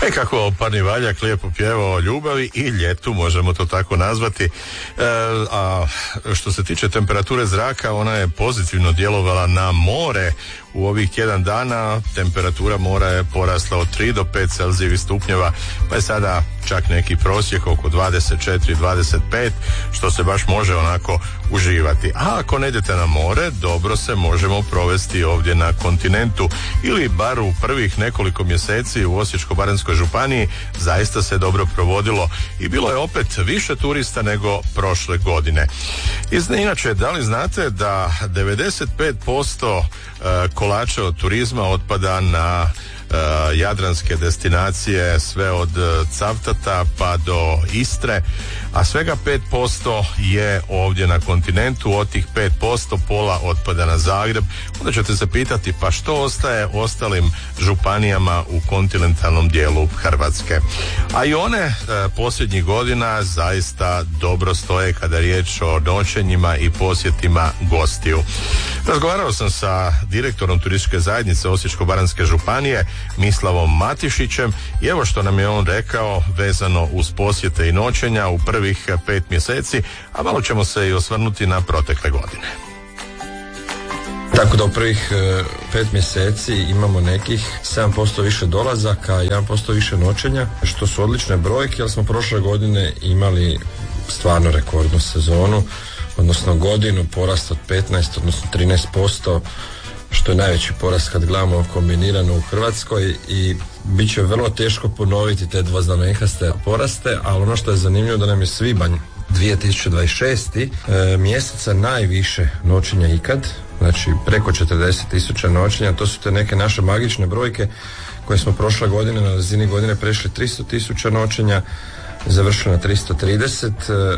Kako Parni Valjak lijepo pjevao o ljubavi i ljetu, možemo to tako nazvati. A što se tiče temperature zraka, ona je pozitivno djelovala na more. U ovih tjedan dana temperatura mora je porasla od 3 do 5 Celzijevih stupnjeva, pa je sada čak neki prosjek oko 24-25, što se baš može onako uživati. A ako ne idete na more, dobro se možemo provesti ovdje na kontinentu, ili bar u prvih nekoliko mjeseci u Osječko-baranjskoj županiji zaista se dobro provodilo i bilo je opet više turista nego prošle godine. Inače, da li znate da 95% kolača od turizma otpada na jadranske destinacije, sve od Cavtata pa do Istre, a svega 5% je ovdje na kontinentu. Od tih 5% pola otpada na Zagreb. Onda ćete se pitati, pa što ostaje ostalim županijama u kontinentalnom dijelu Hrvatske? A i one posljednjih godina zaista dobro stoje kada je riječ o noćenjima i posjetima gostiju. Razgovarao sam sa direktorom turističke zajednice Osječko-baranjske županije, Mislavom Matišićem, i evo što nam je on rekao vezano uz posjete i noćenja u prvih 5 mjeseci, a malo ćemo se i osvrnuti na protekle godine. Tako da u prvih 5 mjeseci imamo nekih 7% više dolazaka, 1% više noćenja, što su odlične brojke, jer smo prošle godine imali stvarno rekordnu sezonu, odnosno godinu porast od 15, odnosno 13%, što je najveći porast kad gledamo kombinirano u Hrvatskoj, i bit će vrlo teško ponoviti te dvoznamenkaste poraste, ali ono što je zanimljivo da nam je svibanj 2026. Mjeseca najviše noćenja ikad, znači preko 40.000 noćenja. To su te neke naše magične brojke koje smo prošle godine na razini godine prešli 300.000 noćenja, završeno na 330,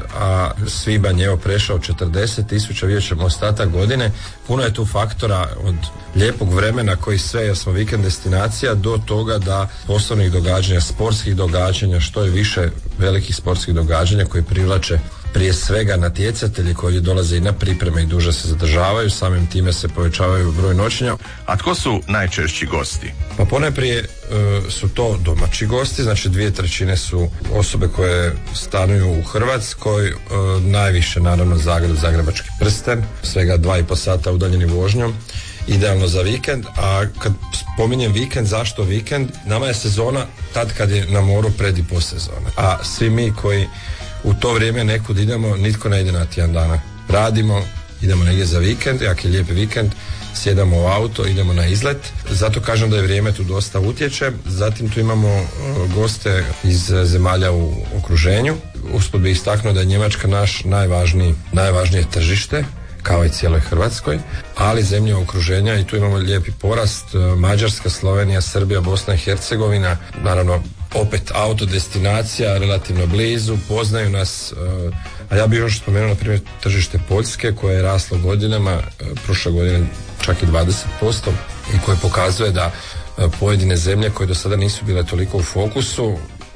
a svibanj je evo prešao 40.000, vidjet ćemo ostatak godine. Puno je tu faktora, od lijepog vremena koji sve, jer smo vikend destinacija, do toga da poslovnih događanja, sportskih događanja, što je više velikih sportskih događanja koji privlače prije svega natjecatelji koji dolaze i na pripreme i duže se zadržavaju, samim time se povećavaju broj noćenja. A tko su najčešći gosti? Pa ponajprije su to domaći gosti, znači 2/3 su osobe koje stanuju u Hrvatskoj, najviše naravno Zagreb, zagrebački prsten, svega 2,5 sata udaljeni vožnjom, idealno za vikend. A kad spominjem vikend, zašto vikend? Nama je sezona tad kad je na moru pred i posezona, a svi mi koji u to vrijeme nekud idemo, nitko ne ide na tjedan dana. Radimo, idemo negdje za vikend, jak je lijep vikend, sjedamo u auto, idemo na izlet. Zato kažem da je vrijeme tu dosta utječe. Zatim tu imamo goste iz zemalja u okruženju. Usput bih istaknuo da je Njemačka naš najvažnije tržište, kao i cijeloj Hrvatskoj, ali zemlje okruženja, i tu imamo lijepi porast, Mađarska, Slovenija, Srbija, Bosna i Hercegovina, naravno opet autodestinacija, relativno blizu, poznaju nas, a ja bih još spomenuo na primjer tržište Poljske koje je raslo godinama, prošle godine čak i 20%, i koje pokazuje da pojedine zemlje koje do sada nisu bile toliko u fokusu,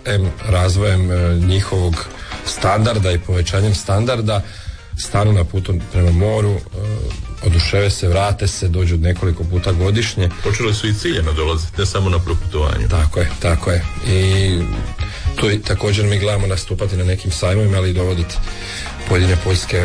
razvojem njihovog standarda i povećanjem standarda, stanu na putu prema moru, oduševe se, vrate se, dođu nekoliko puta godišnje. Počeli su i ciljeno dolaziti, ne samo na proputovanju. Tako je. I tu također mi gledamo nastupati na nekim sajmovima, ali i dovoditi pojedine poljske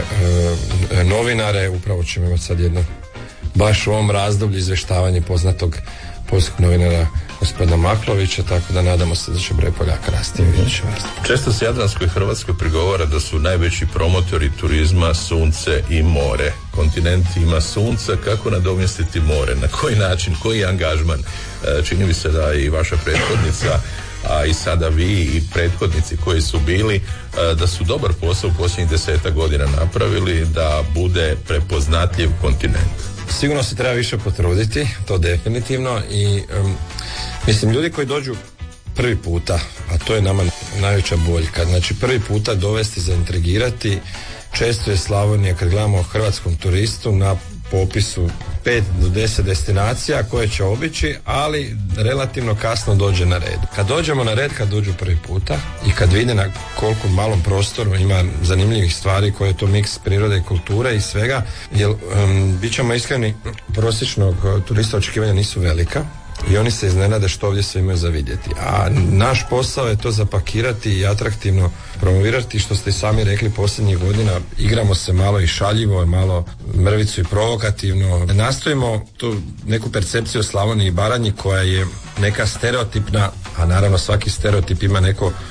novinare. Upravo ćemo imati sad jedno, baš u ovom razdoblju, izvještavanje poznatog poljskog novinara gospodina Maklovića, tako da nadamo se da će broj Poljaka rasti. Često se Jadranskoj Hrvatskoj prigovara da su najveći promotori turizma sunce i more. Kontinent ima sunca, kako nadomjestiti more? Na koji način, koji angažman? Čini mi se da i vaša prethodnica, a i sada vi i prethodnici koji su bili, da su dobar posao u posljednjih 10 godina napravili da bude prepoznatljiv kontinent. Sigurno se treba više potruditi, to definitivno, i mislim, ljudi koji dođu prvi puta, a to je nama najveća boljka, znači prvi puta dovesti, zaintrigirati. Često je Slavonija, kad gledamo o hrvatskom turistu, na popisu 5 do 10 destinacija koje će obići, ali relativno kasno dođe na red. Kad dođemo na red, kad dođu prvi puta i kad vide na koliko malom prostoru ima zanimljivih stvari, koje je to miks prirode i kulture i svega, jer bit ćemo iskreni, prosječnog turista očekivanja nisu velika, i oni se iznenade što ovdje sve imaju za vidjeti. A naš posao je to zapakirati i atraktivno promovirati, što ste i sami rekli posljednjih godina, igramo se malo i šaljivo, malo mrvicu i provokativno. Nastojimo tu neku percepciju o Slavoniji i Baranji koja je neka stereotipna, a naravno svaki stereotip ima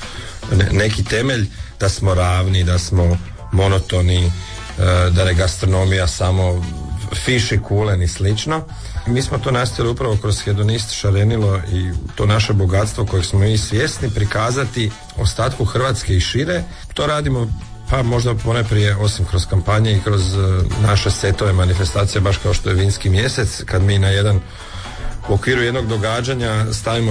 neki temelj, da smo ravni, da smo monotoni, da je gastronomija samo fiš i kulen i slično. Mi smo to nastojali upravo kroz Hedonist, Šarenilo i to naše bogatstvo kojeg smo mi svjesni prikazati ostatku Hrvatske i šire. To radimo pa možda ponajprije osim kroz kampanje i kroz naše setove manifestacije, baš kao što je Vinski mjesec, kad mi u okviru jednog događanja stavimo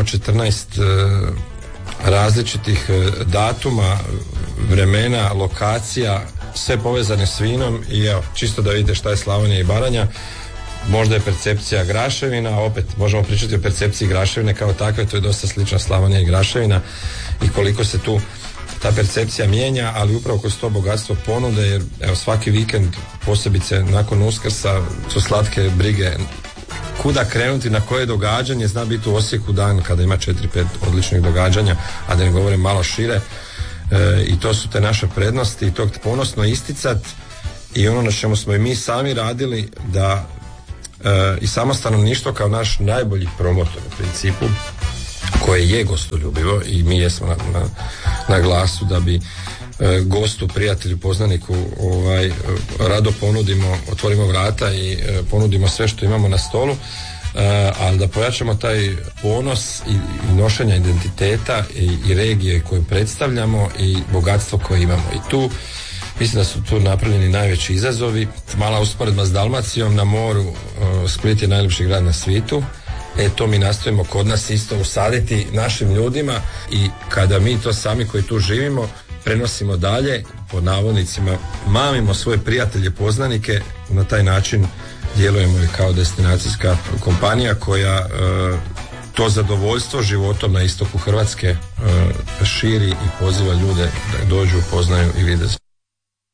14 različitih datuma, vremena, lokacija, sve povezane s vinom i evo, čisto da vidite šta je Slavonija i Baranja. Možda je percepcija Graševina, opet možemo pričati o percepciji Graševine kao takve, to je dosta slična Slavonija i Graševina i koliko se tu ta percepcija mijenja, ali upravo kroz to bogatstvo ponude, jer evo svaki vikend, posebice nakon Uskrsa, su slatke brige kuda krenuti, na koje događanje. Zna biti u Osijeku dan kada ima 4-5 odličnih događanja, a da ne govorim malo šire, i to su te naše prednosti i to ponosno isticat. I ono na čemu smo i mi sami radili, da i samo stanovništvo kao naš najbolji promotor u principu, koje je gostoljubivo i mi jesmo na glasu da bi gostu, prijatelju, poznaniku rado otvorimo vrata i ponudimo sve što imamo na stolu, ali da pojačamo taj ponos i nošenja identiteta i regije koju predstavljamo i bogatstvo koje imamo. I tu mislim da su tu napravljeni najveći izazovi. Mala usporedba s Dalmacijom, na moru Split je najljepši grad na svijetu. To mi nastojimo kod nas isto usaditi našim ljudima i kada mi to sami koji tu živimo prenosimo dalje, pod navodnicima mamimo svoje prijatelje, poznanike, na taj način djelujemo i kao destinacijska kompanija koja to zadovoljstvo životom na istoku Hrvatske širi i poziva ljude da dođu, poznaju i vide.